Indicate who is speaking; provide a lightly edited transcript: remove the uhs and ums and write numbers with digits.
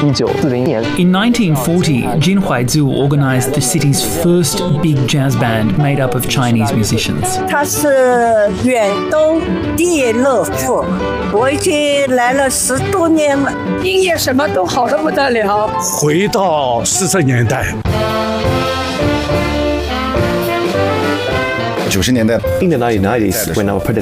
Speaker 1: 1940年。
Speaker 2: In 1940, Jin Huaizu organized the city's first big jazz band made up of Chinese musicians.
Speaker 3: 他是远东第一乐父，我已经来了10多年了，音乐什么都好得不得了。
Speaker 4: 回到40年代。
Speaker 5: 90年代
Speaker 1: In the 1990s, when our